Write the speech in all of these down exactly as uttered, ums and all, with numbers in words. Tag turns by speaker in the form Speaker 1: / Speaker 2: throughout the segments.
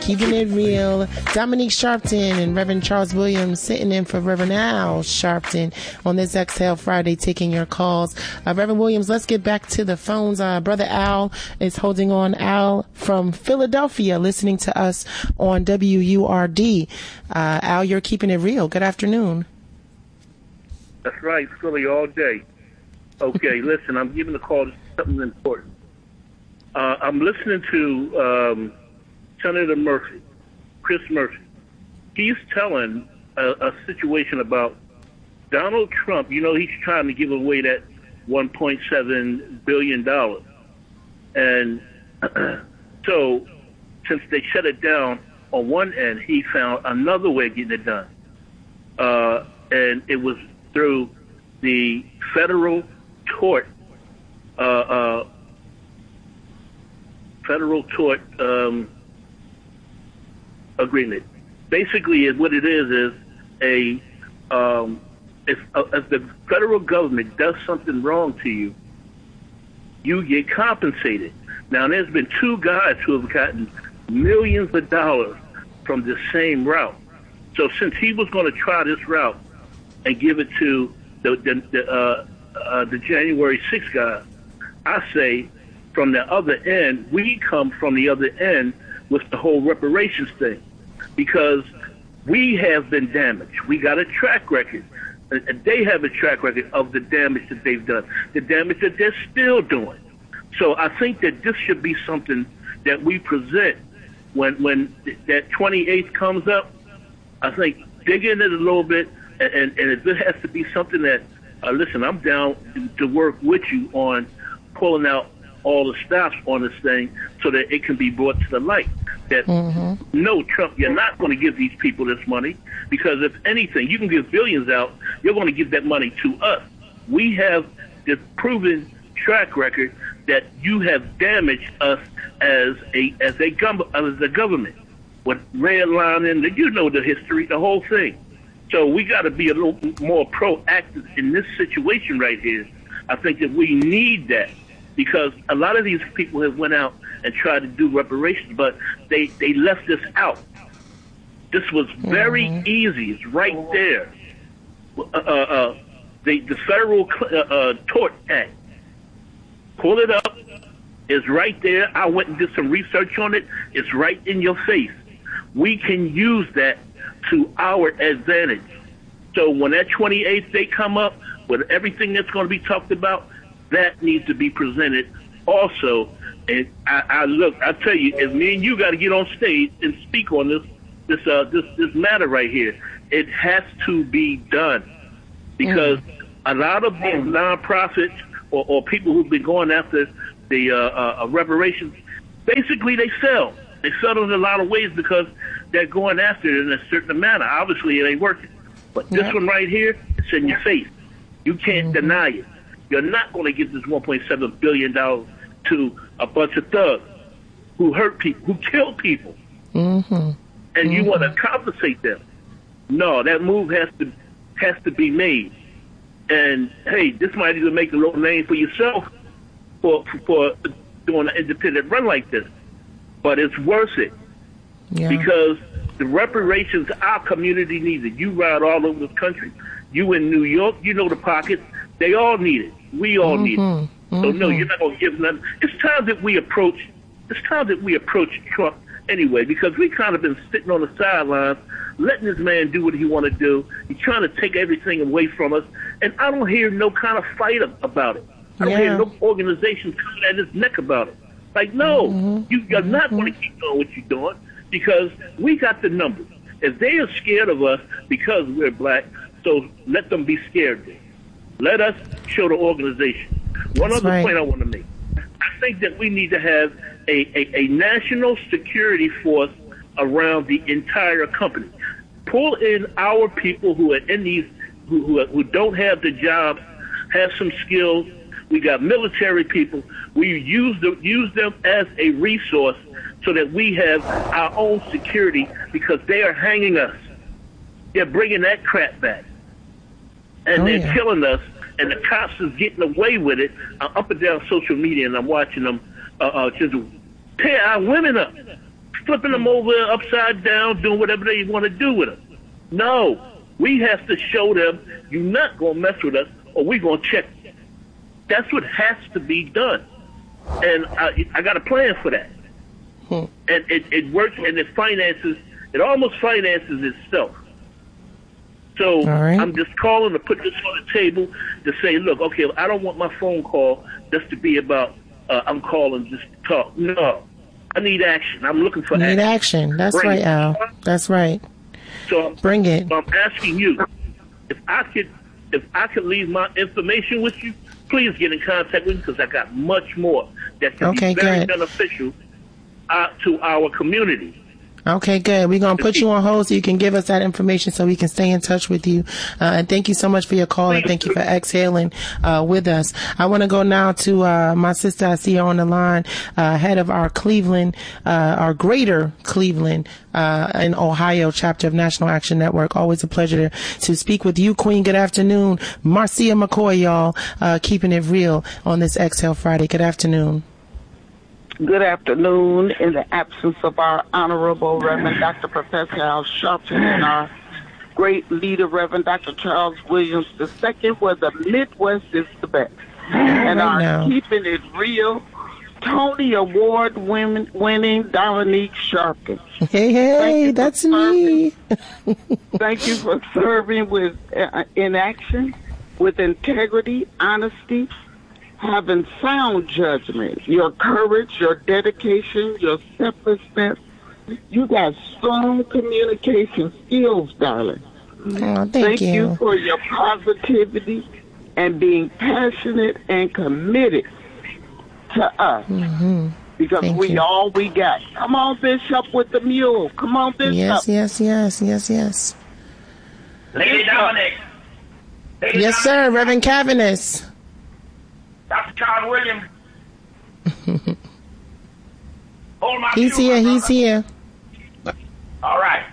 Speaker 1: Keeping It Real. Dominique Sharpton and Reverend Charles Williams sitting in for Reverend Al Sharpton on this Exhale Friday, taking your calls. Uh, Reverend Williams, let's get back to the phones. Uh, Brother Al is holding on. Al from Philadelphia, listening to us on W U R D. Uh, Al, you're keeping it real. Good afternoon.
Speaker 2: That's right, Philly all day. Okay, listen, I'm giving a call to something important. Uh, I'm listening to um, Senator Murphy, Chris Murphy. He's telling a, a situation about Donald Trump. You know, he's trying to give away that one point seven billion dollars. And so since they shut it down on one end, he found another way of getting it done. Uh, and it was through the federal tort, uh, uh, federal tort um, agreement. Basically, what it is is a um, if, uh, if the federal government does something wrong to you, you get compensated. Now, there's been two guys who have gotten millions of dollars from the same route. So since he was going to try this route and give it to the the, the, uh, uh, the January sixth guy, I say from the other end, we come from the other end with the whole reparations thing, because we have been damaged. We got a track record. And they have a track record of the damage that they've done, the damage that they're still doing. So I think that this should be something that we present when when that twenty-eighth comes up. I think dig in it a little bit, and, and, and if it has to be something that, uh, listen, I'm down to work with you on pulling out all the stops on this thing so that it can be brought to the light. That mm-hmm. no, Trump, you're not going to give these people this money, because if anything, you can give billions out, you're going to give that money to us. We have this proven track record that you have damaged us as a as a, gov- as a government with redlining. You know the history, the whole thing. So we got to be a little more proactive in this situation right here. I think that we need that, because a lot of these people have went out and tried to do reparations, but they, they left this out. This was very mm-hmm. easy. It's right there. Uh, uh, uh, the, the Federal uh, uh, Tort Act. Pull it up. It's right there. I went and did some research on it. It's right in your face. We can use that to our advantage. So when that twenty-eighth day come up, with everything that's going to be talked about, that needs to be presented also. And I, I look, I tell you, if me and you got to get on stage and speak on this, this, uh, this, this matter right here, it has to be done, because mm. a lot of these nonprofits or, or people who've been going after the uh, uh, reparations, basically they sell. They sell in a lot of ways because they're going after it in a certain manner. Obviously, it ain't working. But this yep. one right here, it's in your face. You can't mm-hmm. deny it. You're not going to give this one point seven billion dollars to a bunch of thugs who hurt people, who kill people, mm-hmm. and mm-hmm. you want to compensate them. No, that move has to has to be made. And hey, this might even make a little name for yourself for for doing an independent run like this. But it's worth it, yeah. because the reparations our community needs it. You ride all over the country. You in New York, you know the pockets. They all need it. We all mm-hmm. need it. Mm-hmm. So no, you're not going to give nothing. It's time that we approach. It's time that we approach Trump anyway, because we kind of been sitting on the sidelines, letting this man do what he want to do. He's trying to take everything away from us, and I don't hear no kind of fight about it. I don't yeah. hear no organization coming at his neck about it. Like, no, mm-hmm. you, you're not mm-hmm. going to keep doing what you're doing, because we got the numbers. If they are scared of us because we're black, so let them be scared then. Let us show the organization. One That's other right. point I want to make. I think that we need to have a, a, a national security force around the entire company. Pull in our people who are in these, who, who, who don't have the job, have some skills. We got military people. We use them, use them as a resource so that we have our own security, because they are hanging us. They're bringing that crap back. And oh, they're yeah. killing us, and the cops is getting away with it. I'm up and down social media, and I'm watching them uh, uh, just tear our women up, flipping them over upside down, doing whatever they want to do with them. No, we have to show them you're not going to mess with us or we're going to check you. That's what has to be done. And I, I got a plan for that. Hmm. And it, it works and it finances, it almost finances itself. So right. I'm just calling to put this on the table to say, look, okay, I don't want my phone call just to be about uh, I'm calling just to talk. No, I need action. I'm looking for
Speaker 1: need
Speaker 2: action.
Speaker 1: action. That's Bring right, it. Al. That's right.
Speaker 2: So
Speaker 1: Bring it.
Speaker 2: So I'm asking you, if I could, if I could leave my information with you, please get in contact with me because I got much more that can
Speaker 1: okay,
Speaker 2: be very
Speaker 1: good.
Speaker 2: beneficial uh, to our community.
Speaker 1: Okay, good. We're going to put you on hold so you can give us that information so we can stay in touch with you. Uh, and thank you so much for your call and thank you for exhaling uh, with us. I want to go now to uh, my sister. I see her on the line, uh, head of our Cleveland, uh, our greater Cleveland uh, in Ohio chapter of National Action Network. Always a pleasure to, to speak with you, Queen. Good afternoon. Marcia McCoy, y'all, uh, keeping it real on this Exhale Friday. Good afternoon.
Speaker 3: Good afternoon. In the absence of our Honorable Reverend Doctor Professor Al Sharpton and our great leader, Reverend Doctor Charles Williams the Second, where the Midwest is the best. And
Speaker 1: right
Speaker 3: our
Speaker 1: now.
Speaker 3: Keeping It Real, Tony Award winning, winning Dominique Sharpton.
Speaker 1: Hey, hey, that's me.
Speaker 3: Thank you for serving with uh, in action, with integrity, honesty, having sound judgment, your courage, your dedication, your selflessness. You got strong communication skills, darling.
Speaker 1: Oh, thank,
Speaker 3: thank
Speaker 1: you.
Speaker 3: you for your positivity and being passionate and committed to us.
Speaker 1: Mm-hmm.
Speaker 3: Because
Speaker 1: thank
Speaker 3: we
Speaker 1: you.
Speaker 3: all we got. Come on, Bishop, with the mule. Come on, Bishop.
Speaker 1: Yes, yes, yes, yes, yes.
Speaker 4: Lady Dominic. Lady
Speaker 1: Yes,
Speaker 4: Dominic.
Speaker 1: sir, Reverend Cavanis.
Speaker 4: Doctor Charles Williams. Hold my
Speaker 1: He's
Speaker 4: pew,
Speaker 1: here,
Speaker 4: my
Speaker 1: he's
Speaker 4: brother.
Speaker 1: here.
Speaker 4: All right.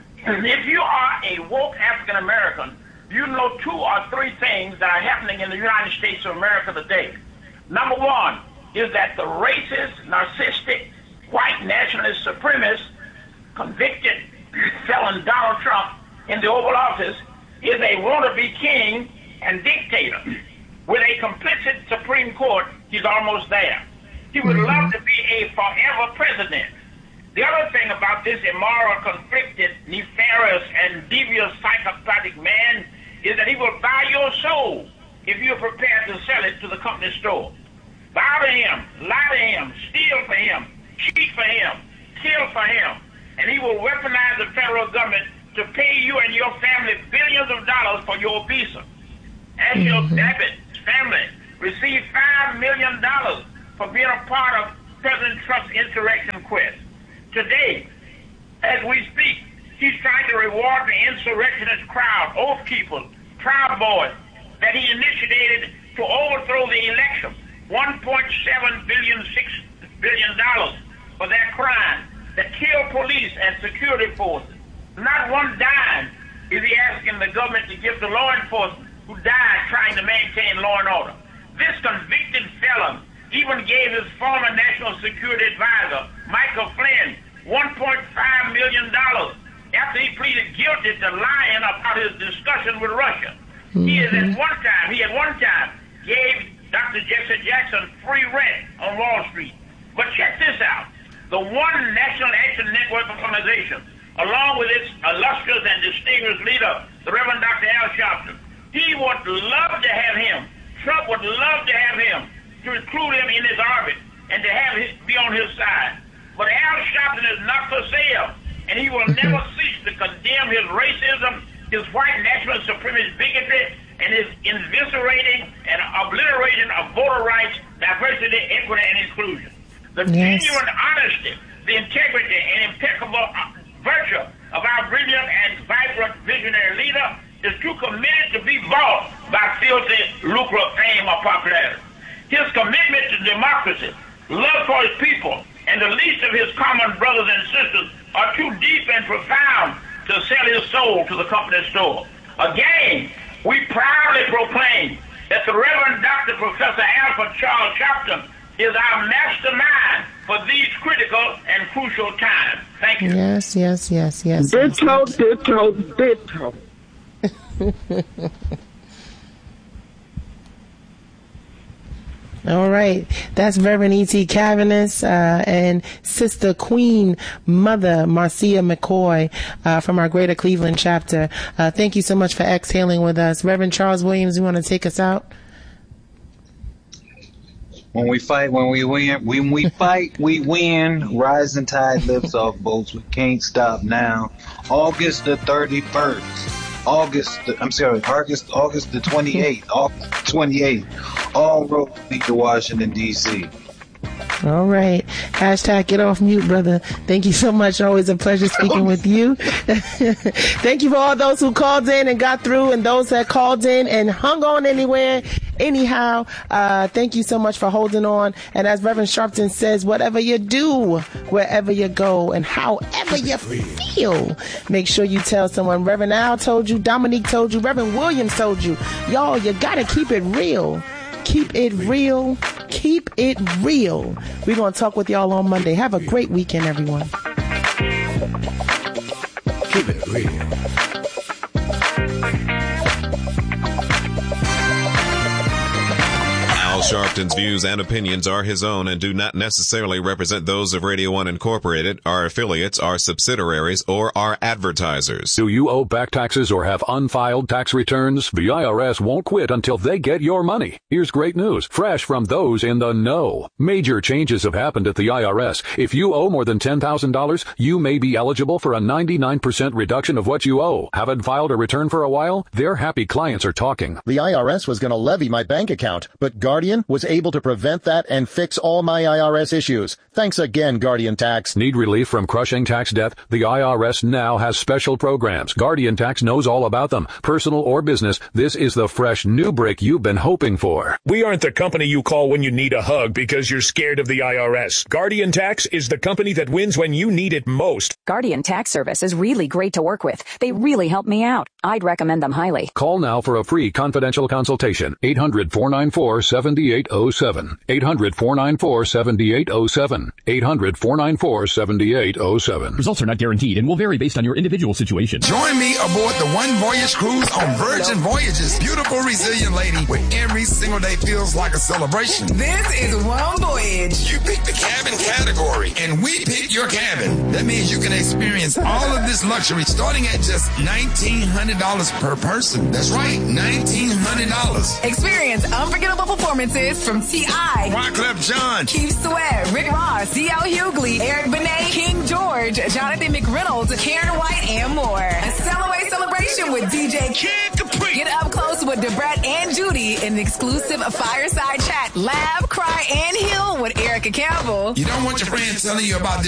Speaker 4: If you are a woke African American, you know two or three things that are happening in the United States of America today. Number one is that the racist, narcissistic, white nationalist supremacist, convicted felon Donald Trump in the Oval Office is a wannabe king and dictator. With a complicit Supreme Court, he's almost there. He would mm-hmm. love to be a forever president. The other thing about this immoral, conflicted, nefarious, and devious psychopathic man is that he will buy your soul if you're prepared to sell it to the company store. Bow to him, lie to him, steal for him, cheat for him, kill for him, and he will weaponize the federal government to pay you and your family billions of dollars for your visa. And he'll
Speaker 1: mm-hmm.
Speaker 4: debit family received five million dollars for being a part of President Trump's insurrection quest. Today, as we speak, he's trying to reward the insurrectionist crowd, Oath Keepers, Proud Boys, that he initiated to overthrow the election. one point seven billion dollars, six billion dollars for that crime that killed police and security forces. Not one dime is he asking the government to give to law enforcement who died trying to maintain law and order. This convicted felon even gave his former National Security Advisor, Michael Flynn, one point five million dollars after he pleaded guilty to lying about his discussion with Russia. Mm-hmm. He is at one time, he at one time gave Doctor Jesse Jackson free rent on Wall Street. But check this out. The one National Action Network organization, along with its illustrious and distinguished leader, the Reverend Doctor Al Sharpton, he would love to have him, Trump would love to have him, to include him in his orbit and to have his, be on his side. But Al Sharpton is not for sale, and he will never cease to condemn his racism, his white national supremacist bigotry, and his eviscerating and obliteration of voter rights, diversity, equity, and inclusion. The
Speaker 1: yes.
Speaker 4: genuine honesty, the integrity, and impeccable virtue of our brilliant and vibrant visionary leader is too committed to be bought by filthy, lucrative fame or popularity. His commitment to democracy, love for his people, and the least of his common brothers and sisters are too deep and profound to sell his soul to the company store. Again, we proudly proclaim that the Reverend Doctor Professor Alfred Charles Sharpton is our mastermind for these critical and crucial times. Thank you.
Speaker 1: Yes, yes, yes, yes.
Speaker 3: Ditto, ditto, ditto.
Speaker 1: All right. That's Reverend E T. Cavanis uh, and Sister Queen Mother Marcia McCoy uh, from our Greater Cleveland chapter. Uh, thank you so much for exhaling with us. Reverend Charles Williams, you want to take us out?
Speaker 5: When we fight, when we win, when we fight, we win. Rising tide lifts off boats. We can't stop now. August the thirty-first. August, the, I'm sorry, August, August the twenty-eighth. August twenty-eighth. All roads lead to Washington, D C
Speaker 1: All right. Hashtag get off mute, brother. Thank you so much. Always a pleasure speaking with you. Thank you for all those who called in and got through, and those that called in and hung on anywhere. Anyhow, uh, thank you so much for holding on. And as Reverend Sharpton says, whatever you do, wherever you go, and however you feel, make sure you tell someone. Reverend Al told you, Dominique told you, Reverend Williams told you. Y'all, you gotta keep it real. Keep it real. Keep it real. We're going to talk with y'all on Monday. Have a great weekend, everyone.
Speaker 6: Keep it real.
Speaker 7: Al Sharpton's views and opinions are his own and do not necessarily represent those of Radio One Incorporated, our affiliates, our subsidiaries, or our advertisers.
Speaker 6: Do you owe back taxes or have unfiled tax returns? The I R S won't quit until they get your money. Here's great news, fresh from those in the know. Major changes have happened at the I R S. If you owe more than ten thousand dollars, you may be eligible for a ninety-nine percent reduction of what you owe. Haven't filed a return for a while? Their happy clients are talking.
Speaker 8: The I R S was going to levy my bank account, but Guardian was able to prevent that and fix all my I R S issues. Thanks again, Guardian Tax.
Speaker 6: Need relief from crushing tax debt? The I R S now has special programs. Guardian Tax knows all about them. Personal or business, this is the fresh new break you've been hoping for.
Speaker 9: We aren't the company you call when you need a hug because you're scared of the I R S. Guardian Tax is the company that wins when you need it most.
Speaker 10: Guardian Tax Service is really great to work with. They really help me out. I'd recommend them highly.
Speaker 6: Call now for a free confidential consultation. eight hundred, four nine four, seven eight zero seven. eight hundred, four nine four, seven eight zero seven. eight hundred, four nine four, seven eight zero seven.
Speaker 11: Results are not guaranteed and will vary based on your individual situation.
Speaker 12: Join me aboard the One Voyage Cruise on Virgin Voyages. Beautiful, resilient lady where every single day feels like a celebration.
Speaker 13: This is One Voyage.
Speaker 12: You pick the cabin category and we pick your cabin. That means you can experience all of this luxury starting at just nineteen hundred dollars per person. That's right, nineteen hundred dollars.
Speaker 13: Experience unforgettable performances from T I,
Speaker 12: Wyclef Jean,
Speaker 13: Keith Sweat, Rick Ross, D L Hughley, Eric Benet, King George, Jonathan McReynolds, Karen White, and more. A Cellaway celebration with D J Kid Capri. Get up close with Debrat and Judy in an exclusive fireside chat. Laugh, cry, and heal with Erica Campbell.
Speaker 12: You don't want your friends telling you about this